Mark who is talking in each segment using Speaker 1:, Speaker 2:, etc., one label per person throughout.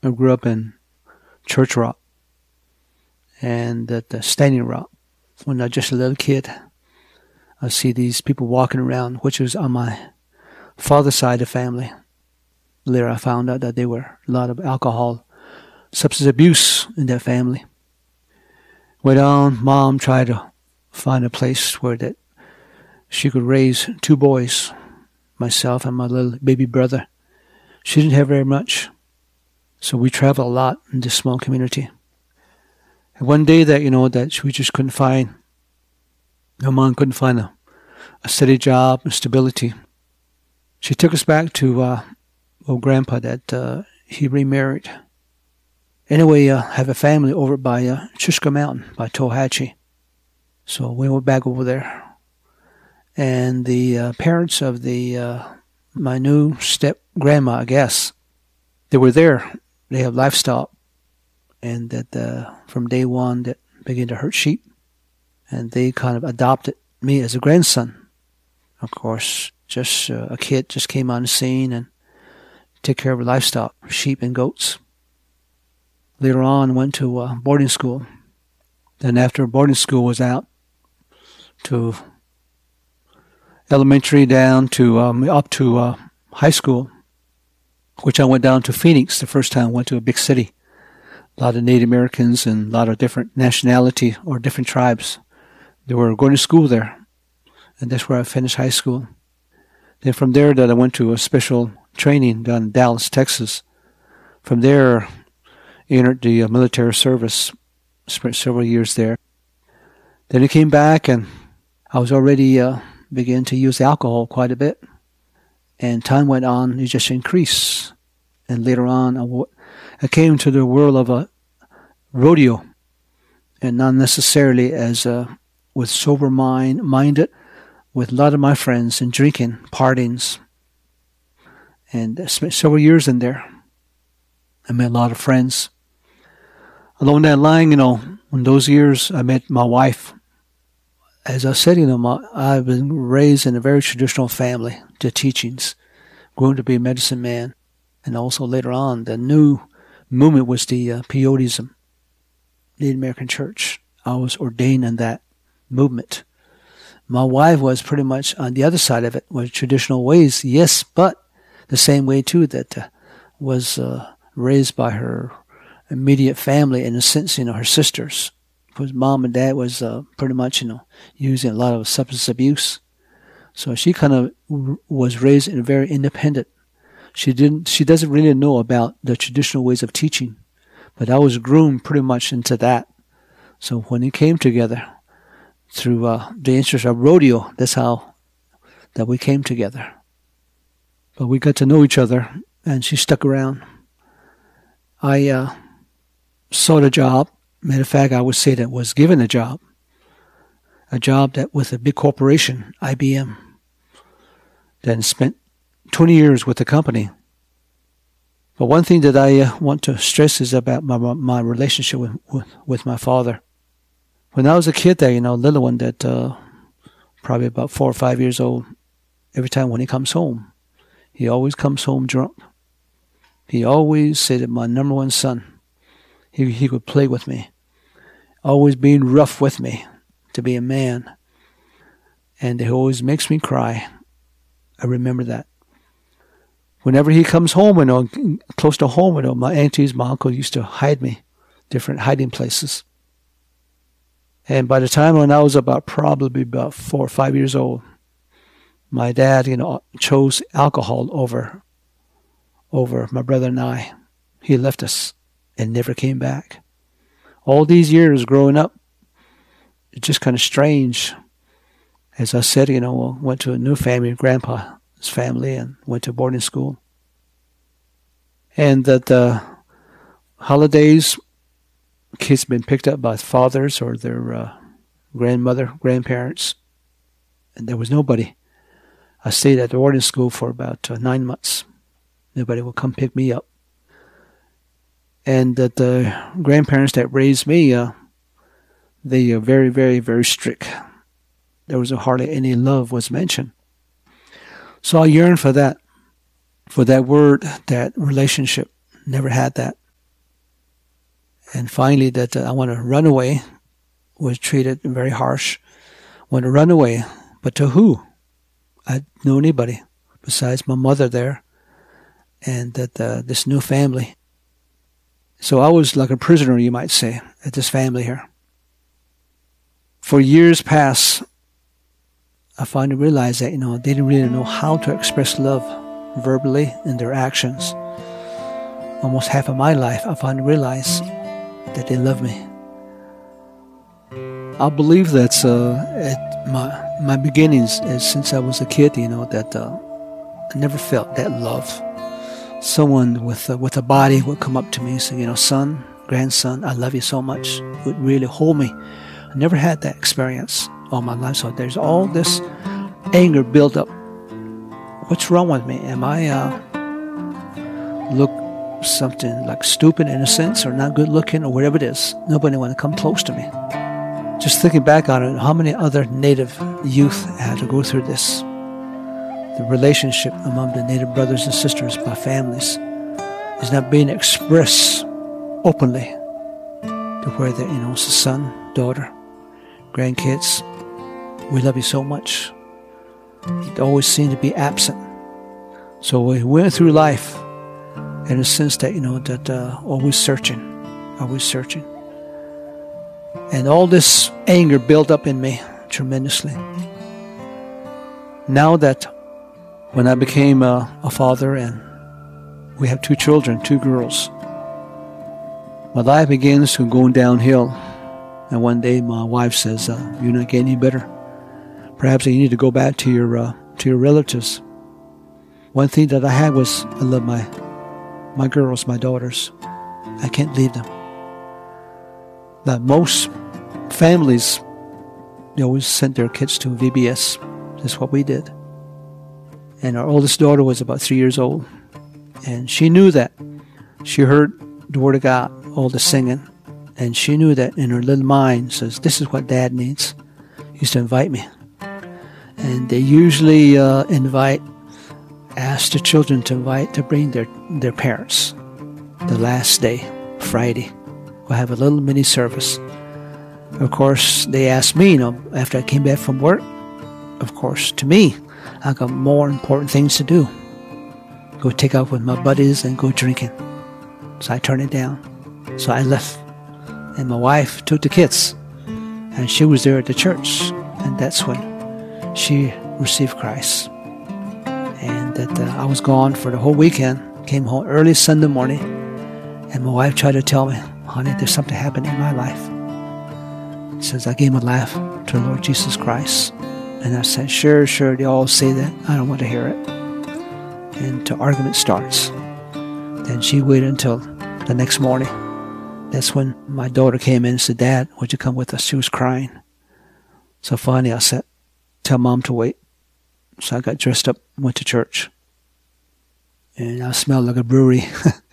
Speaker 1: I grew up in Church Rock and at Standing Rock. When I was just a little kid, I see these people walking around, which was on my father's side of the family. Later I found out that there were a lot of alcohol, substance abuse in that family. Went on, Mom tried to find a place where that she could raise two boys, myself and my little baby brother. She didn't have very much, so we traveled a lot in this small community. And one day that we just couldn't find, my mom couldn't find a steady job and stability. She took us back to Grandpa that he remarried. Anyway, have a family over by Chusca Mountain, by Tohatchee. So we went back over there. And the parents of my new step-grandma, I guess, they were there. They have livestock. And that from day one, that began to herd sheep. And they kind of adopted me as a grandson. Of course, just a kid just came on the scene and took care of livestock, sheep and goats. Later on, went to boarding school. Then after boarding school was out, to elementary down to up to high school, which I went down to Phoenix the first time. Went to a big city. A lot of Native Americans and a lot of different nationality or different tribes. They were going to school there. And that's where I finished high school. Then from there that I went to a special training down in Dallas, Texas. From there, entered the military service. Spent several years there. Then I came back and I was already began to use alcohol quite a bit. And time went on, it just increased. And later on, I came to the world of a rodeo. And not necessarily as with sober minded, with a lot of my friends and drinking, partings. And I spent several years in there. I met a lot of friends. Along that line, in those years, I met my wife. As I said, I've been raised in a very traditional family, the teachings, growing to be a medicine man. And also later on, the new movement was the Peyotism, Native American Church. I was ordained in that movement. My wife was pretty much on the other side of it, was traditional ways, yes, but the same way too that was raised by her immediate family, in a sense, her sisters. Because mom and dad was pretty much, using a lot of substance abuse. So she kind of was raised in a very independent. She doesn't really know about the traditional ways of teaching, but I was groomed pretty much into that. So when it came together through the interest of rodeo, that's how that we came together. But we got to know each other, and she stuck around. I sought a job. Matter of fact, I would say that was given a job that with a big corporation, IBM. Then spent 20 years with the company. But one thing that I want to stress is about my relationship with my father. When I was a kid there, little one that probably about 4 or 5 years old, every time when he comes home, he always comes home drunk. He always said that my number one son, he could play with me, always being rough with me to be a man. And he always makes me cry. I remember that. Whenever he comes home, close to home, my aunties, my uncle used to hide me, different hiding places. And by the time when I was probably about 4 or 5 years old, my dad, chose alcohol over my brother and I. He left us and never came back. All these years growing up, it's just kind of strange. As I said, went to a new family, Grandpa's family, and went to boarding school. And that the holidays, kids been picked up by fathers or their grandparents, and there was nobody. I stayed at the boarding school for about 9 months. Nobody would come pick me up. And that the grandparents that raised me, they are very, very, very strict. There was hardly any love was mentioned. So I yearned for that word, that relationship. Never had that. And finally, that I want to run away, was treated very harsh. Want to run away, but to who? I didn't know anybody besides my mother there, and that this new family. So I was like a prisoner, you might say, at this family here. For years past, I finally realized that, they didn't really know how to express love verbally in their actions. Almost half of my life, I finally realized that they love me. I believe that's at my beginnings, since I was a kid, that I never felt that love. Someone with a body would come up to me and say, son, grandson, I love you so much, would really hold me. I never had that experience all my life, so there's all this anger built up. What's wrong with me? Am I look something like stupid in a sense, or not good looking, or whatever it is? Nobody want to come close to me. Just thinking back on it, how many other Native youth had to go through this? The relationship among the Native brothers and sisters, my families, is not being expressed openly to where it's a son, daughter, grandkids. We love you so much. It always seemed to be absent. So we went through life in a sense that, always searching. And all this anger built up in me tremendously. Now that when I became a father, and we have 2 children, 2 girls, my life begins to go downhill. And one day my wife says, you're not getting any better. Perhaps you need to go back to your relatives. One thing that I had was, I love my girls, my daughters. I can't leave them. Now, most families, they always sent their kids to VBS. That's what we did. And our oldest daughter was about 3 years old. And she knew that. She heard the Word of God, all the singing. And she knew that in her little mind, says, this is what Dad needs. He used to invite me. And they usually ask the children to bring their parents. The last day, Friday, we'll have a little mini service. Of course, they asked me, after I came back from work, of course, to me, I got more important things to do. Go take off with my buddies and go drinking. So I turned it down. So I left. And my wife took the kids. And she was there at the church. And that's when she received Christ. And that I was gone for the whole weekend. Came home early Sunday morning. And my wife tried to tell me, honey, there's something happening in my life. She says, I gave my life to the Lord Jesus Christ. And I said, sure, they all say that. I don't want to hear it. And the argument starts. Then she waited until the next morning. That's when my daughter came in and said, Dad, would you come with us? She was crying. So finally I said, tell Mom to wait. So I got dressed up, went to church. And I smelled like a brewery.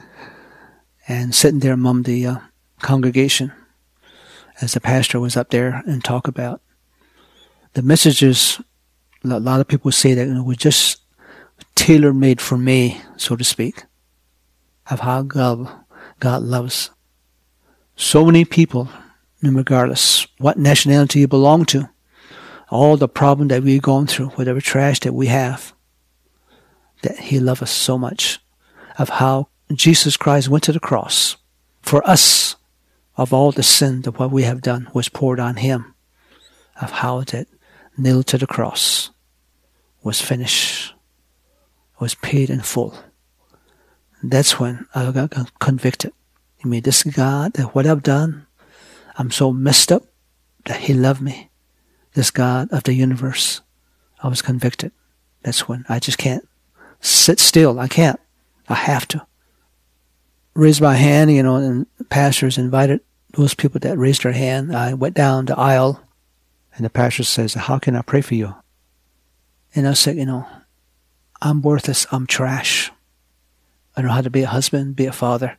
Speaker 1: And sitting there among the congregation as the pastor was up there and talk about the messages. A lot of people say that were just tailor-made for me, so to speak, of how God loves so many people, regardless what nationality you belong to, all the problem that we've gone through, whatever trash that we have, that He loves us so much, of how Jesus Christ went to the cross for us, of all the sin that what we have done was poured on Him, of how that nailed to the cross was finished, was paid in full. That's when I got convicted. I mean, this God, that what I've done, I'm so messed up that He loved me. This God of the universe, I was convicted. That's when I just can't sit still. I can't. I have to. Raise my hand, and pastors invited those people that raised their hand. I went down the aisle, and the pastor says, how can I pray for you? And I said, I'm worthless. I'm trash. I don't know how to be a husband, be a father.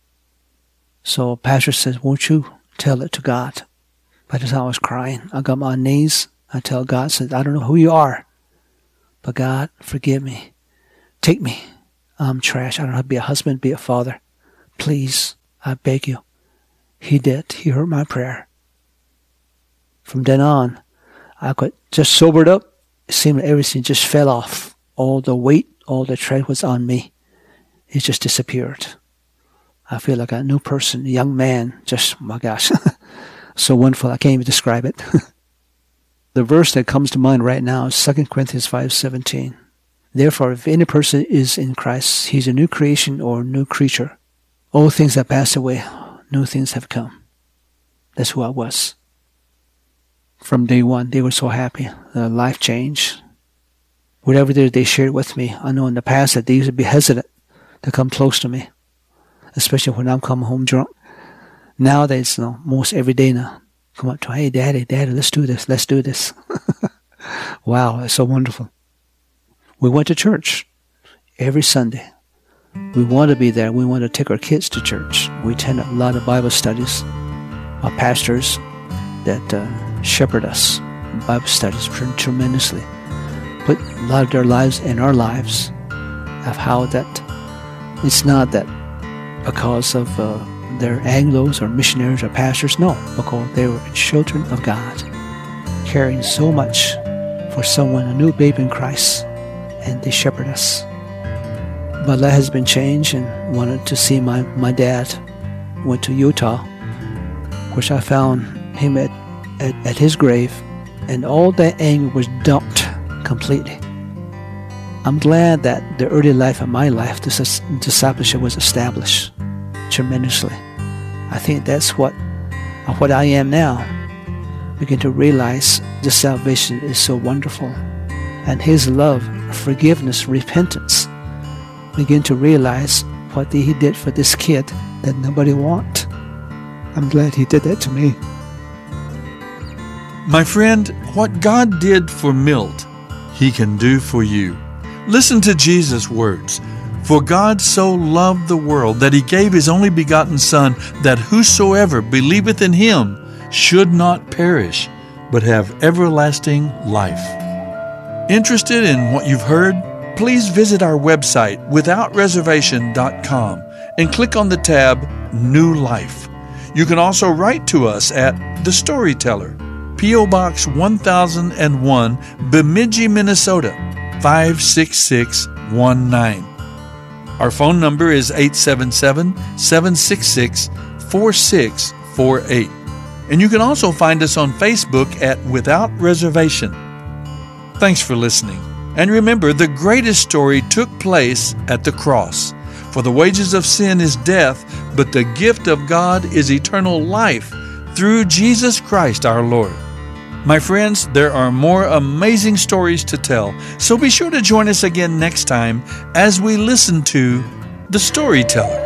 Speaker 1: So pastor says, won't you tell it to God? By the time I was crying, I got on my knees. I tell God, says, I don't know who you are, but God, forgive me. Take me. I'm trash. I don't know how to be a husband, be a father. Please, I beg you. He did. He heard my prayer. From then on, I got just sobered up. It seemed like everything just fell off. All the weight, all the tread was on me. It just disappeared. I feel like a new person, a young man. Just, my gosh, so wonderful. I can't even describe it. The verse that comes to mind right now is 2 Corinthians 5:17. Therefore, if any person is in Christ, he's a new creation or new creature. Old things have passed away. New things have come. That's who I was. From day one, they were so happy. Their life changed. Whatever they shared with me, I know in the past that they used to be hesitant to come close to me, especially when I'm coming home drunk. Nowadays, most every day now, come up to, hey, Daddy, let's do this. Wow, it's so wonderful. We went to church every Sunday. We want to be there. We want to take our kids to church. We attend a lot of Bible studies. Our pastors that shepherd us in Bible studies tremendously. Put a lot of their lives in our lives, of how that it's not that because of they're Anglos or missionaries or pastors. No, because they were children of God, caring so much for someone, a new babe in Christ, and they shepherd us. My life has been changed, and wanted to see my dad. Went to Utah, which I found him at his grave, and all that anger was dumped completely. I'm glad that the early life of my life, this discipleship was established tremendously. I think that's what I am now. Begin to realize the salvation is so wonderful, and His love, forgiveness, repentance. Begin to realize what He did for this kid that nobody want. I'm glad He did that to me.
Speaker 2: My friend, what God did for Milt, He can do for you. Listen to Jesus' words. For God so loved the world that He gave His only begotten Son, that whosoever believeth in Him should not perish, but have everlasting life. Interested in what you've heard? Please visit our website, withoutreservation.com, and click on the tab New Life. You can also write to us at The Storyteller, P.O. Box 1001, Bemidji, Minnesota, 56619. Our phone number is 877-766-4648. And you can also find us on Facebook at Without Reservation. Thanks for listening. And remember, the greatest story took place at the cross. For the wages of sin is death, but the gift of God is eternal life through Jesus Christ our Lord. My friends, there are more amazing stories to tell, so be sure to join us again next time as we listen to The Storyteller.